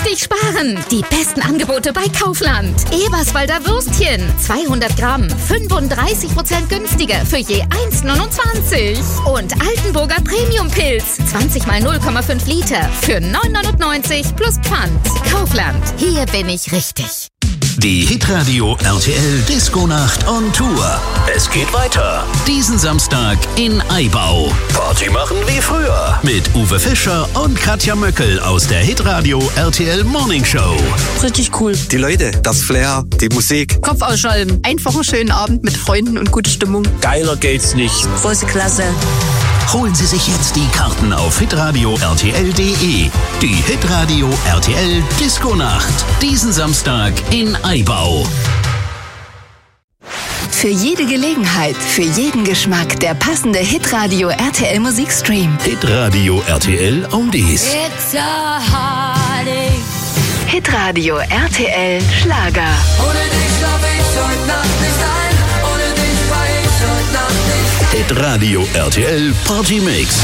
günstig sparen. Die besten Angebote bei Kaufland. Eberswalder Würstchen, 200 Gramm, 35% günstiger für je 1,29. Und Altenburger Premium-Pilz, 20 mal 0,5 Liter für 9,99 plus Pfand. Kaufland, hier bin ich richtig. Die Hitradio RTL Disco-Nacht on Tour. Es geht weiter. Diesen Samstag in Aibau. Party machen wie früher. Mit Uwe Fischer und Katja Möckel aus der Hitradio RTL Morning Show. Richtig cool. Die Leute, das Flair, die Musik. Kopf ausschalten. Einfach einen schönen Abend mit Freunden und gute Stimmung. Geiler geht's nicht. Große Klasse. Holen Sie sich jetzt die Karten auf hitradio rtl.de. Die Hitradio RTL Disco-Nacht. Diesen Samstag in Aibau. Für jede Gelegenheit, für jeden Geschmack der passende Hitradio RTL Musikstream. Hitradio RTL Oldies. It's a heartache. Hitradio RTL Schlager. Ohne dich schlaf ich heute Nacht nicht ein. Ohne dich war ich heute Nacht nicht. Hitradio RTL Party Mix.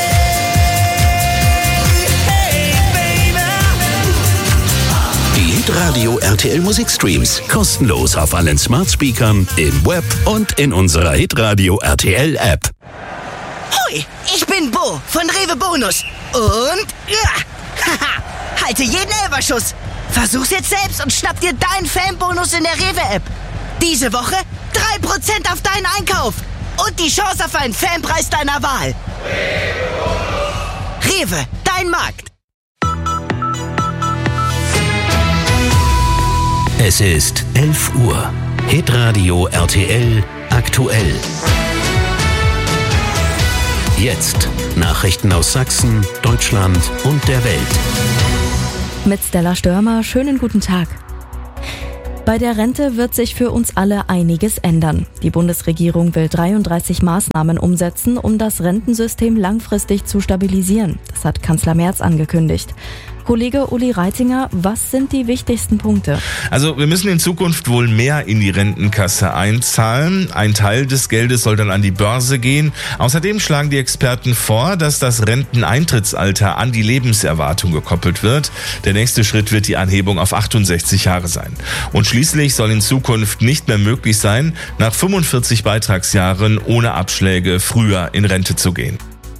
Die Hitradio RTL Musikstreams kostenlos auf allen Smart Speakern, im Web und in unserer Hitradio RTL App. Hoi, ich bin Bo von Rewe Bonus. Und halte jeden Elferschuss. Versuch's jetzt selbst und schnapp dir deinen Fanbonus in der Rewe App. Diese Woche 3% auf deinen Einkauf. Und die Chance auf einen Fanpreis deiner Wahl. Rewe, dein Markt. Es ist 11 Uhr. Hitradio RTL aktuell. Jetzt Nachrichten aus Sachsen, Deutschland und der Welt. Mit Stella Störmer, schönen guten Tag. Bei der Rente wird sich für uns alle einiges ändern. Die Bundesregierung will 33 Maßnahmen umsetzen, um das Rentensystem langfristig zu stabilisieren. Das hat Kanzler Merz angekündigt. Kollege Uli Reitinger, was sind die wichtigsten Punkte? Also wir müssen in Zukunft wohl mehr in die Rentenkasse einzahlen. Ein Teil des Geldes soll dann an die Börse gehen. Außerdem schlagen die Experten vor, dass das Renteneintrittsalter an die Lebenserwartung gekoppelt wird. Der nächste Schritt wird die Anhebung auf 68 Jahre sein. Und schließlich soll in Zukunft nicht mehr möglich sein, nach 45 Beitragsjahren ohne Abschläge früher in Rente zu gehen.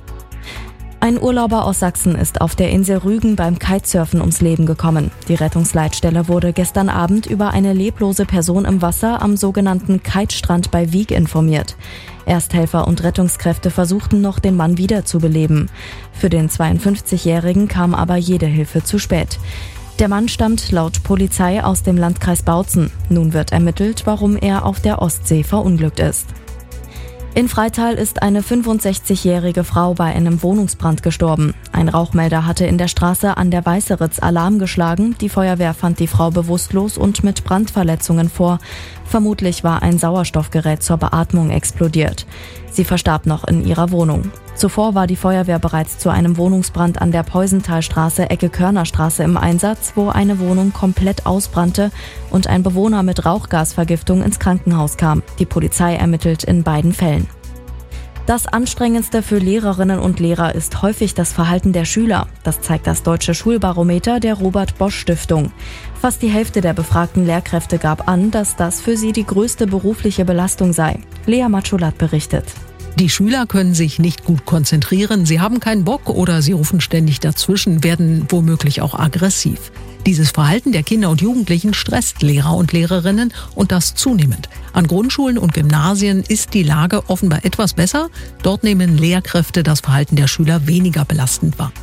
Ein Urlauber aus Sachsen ist auf der Insel Rügen beim Kitesurfen ums Leben gekommen. Die Rettungsleitstelle wurde gestern Abend über eine leblose Person im Wasser am sogenannten Kitestrand bei Wieg informiert. Ersthelfer und Rettungskräfte versuchten noch, den Mann wiederzubeleben. Für den 52-Jährigen kam aber jede Hilfe zu spät. Der Mann stammt laut Polizei aus dem Landkreis Bautzen. Nun wird ermittelt, warum er auf der Ostsee verunglückt ist. In Freital ist eine 65-jährige Frau bei einem Wohnungsbrand gestorben. Ein Rauchmelder hatte in der Straße an der Weißeritz Alarm geschlagen. Die Feuerwehr fand die Frau bewusstlos und mit Brandverletzungen vor. Vermutlich war ein Sauerstoffgerät zur Beatmung explodiert. Sie verstarb noch in ihrer Wohnung. Zuvor war die Feuerwehr bereits zu einem Wohnungsbrand an der Peusenthalstraße Ecke Körnerstraße im Einsatz, wo eine Wohnung komplett ausbrannte und ein Bewohner mit Rauchgasvergiftung ins Krankenhaus kam. Die Polizei ermittelt in beiden Fällen. Das Anstrengendste für Lehrerinnen und Lehrer ist häufig das Verhalten der Schüler. Das zeigt das Deutsche Schulbarometer der Robert-Bosch-Stiftung. Fast die Hälfte der befragten Lehrkräfte gab an, dass das für sie die größte berufliche Belastung sei. Lea Matschulat berichtet. Die Schüler können sich nicht gut konzentrieren, sie haben keinen Bock oder sie rufen ständig dazwischen, werden womöglich auch aggressiv. Dieses Verhalten der Kinder und Jugendlichen stresst Lehrer und Lehrerinnen und das zunehmend. An Grundschulen und Gymnasien ist die Lage offenbar etwas besser. Dort nehmen Lehrkräfte das Verhalten der Schüler weniger belastend wahr.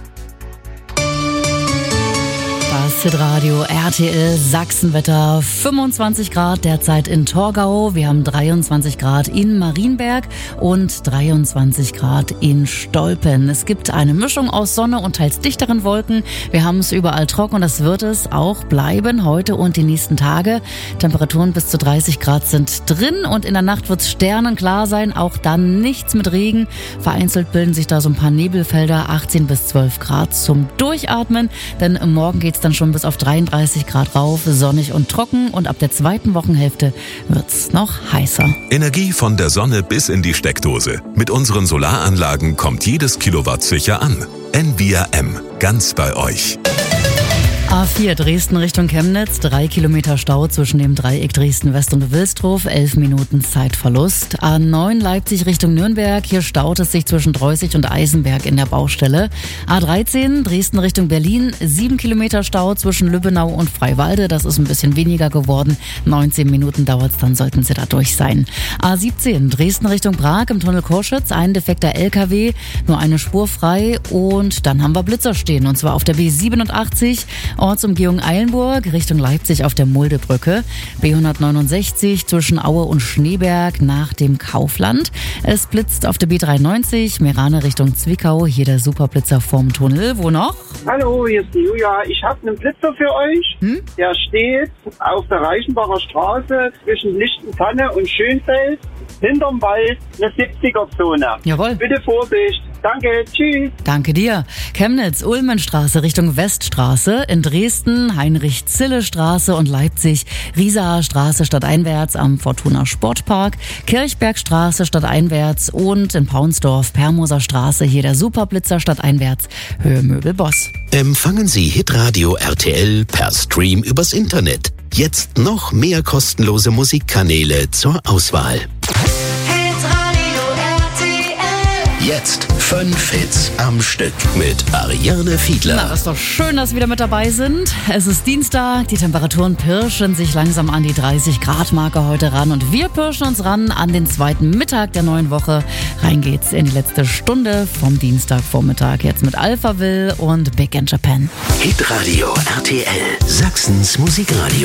Das Hitradio RTL Sachsenwetter, 25 Grad derzeit in Torgau, wir haben 23 Grad in Marienberg und 23 Grad in Stolpen. Es gibt eine Mischung aus Sonne und teils dichteren Wolken. Wir haben es überall trocken und das wird es auch bleiben heute und die nächsten Tage. Temperaturen bis zu 30 Grad sind drin und in der Nacht wird es sternenklar sein, auch dann nichts mit Regen. Vereinzelt bilden sich da so ein paar Nebelfelder, 18 bis 12 Grad zum Durchatmen, denn morgen geht's dann schon bis auf 33 Grad rauf, sonnig und trocken und ab der zweiten Wochenhälfte wird's noch heißer. Energie von der Sonne bis in die Steckdose. Mit unseren Solaranlagen kommt jedes Kilowatt sicher an. Envia M, ganz bei euch. A4 Dresden Richtung Chemnitz, 3 Kilometer Stau zwischen dem Dreieck Dresden-West und Wilsdruf, 11 Minuten Zeitverlust. A9 Leipzig Richtung Nürnberg, hier staut es sich zwischen Dreußig und Eisenberg in der Baustelle. A13 Dresden Richtung Berlin, 7 Kilometer Stau zwischen Lübbenau und Freiwalde, das ist ein bisschen weniger geworden. 19 Minuten dauert es, dann sollten Sie da durch sein. A17 Dresden Richtung Prag im Tunnel Korschütz, ein defekter LKW, nur eine Spur frei und dann haben wir Blitzer stehen und zwar auf der B87 Ortsumgehung Eilenburg Richtung Leipzig auf der Muldebrücke, B169 zwischen Aue und Schneeberg nach dem Kaufland. Es blitzt auf der B93 Meerane Richtung Zwickau, hier der Superblitzer vorm Tunnel. Wo noch? Hallo, hier ist die Julia. Ich habe einen Blitzer für euch. Der steht auf der Reichenbacher Straße zwischen Lichtentanne und Schönfeld, hinterm Wald, eine 70er-Zone. Jawohl. Bitte Vorsicht. Danke, tschüss. Danke dir. Chemnitz, Ulmenstraße Richtung Weststraße, in Dresden Heinrich-Zille-Straße und Leipzig Riesaer Straße stadteinwärts am Fortuna Sportpark, Kirchbergstraße stadteinwärts und in Paunsdorf Permoser Straße, hier der Superblitzer stadteinwärts, Höhe Möbel Boss. Empfangen Sie Hitradio RTL per Stream übers Internet. Jetzt noch mehr kostenlose Musikkanäle zur Auswahl. Jetzt 5 Hits am Stück mit Ariane Fiedler. Na, das ist doch schön, dass Sie wieder mit dabei sind. Es ist Dienstag, die Temperaturen pirschen sich langsam an die 30-Grad-Marke heute ran und wir pirschen uns ran an den zweiten Mittag der neuen Woche. Rein geht's in die letzte Stunde vom Dienstagvormittag. Jetzt mit Alphaville und Big in Japan. Hitradio RTL, Sachsens Musikradio.